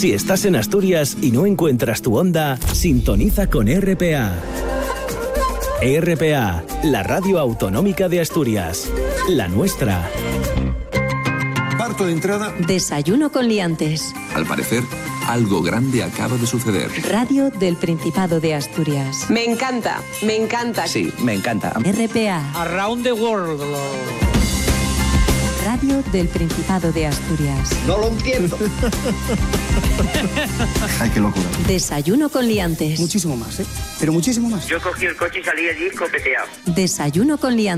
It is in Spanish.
Si estás en Asturias y no encuentras tu onda, sintoniza con RPA. RPA, la radio autonómica de Asturias. La nuestra. Parto de entrada. Desayuno con liantes. Al parecer, algo grande acaba de suceder. Radio del Principado de Asturias. Me encanta, me encanta. Sí, me encanta. RPA. Around the world. Radio del Principado de Asturias. No lo entiendo. Ay, qué locura. Desayuno con liantes. Muchísimo más, ¿eh? Pero muchísimo más. Yo cogí el coche y salí allí copeteado. Desayuno con liantes.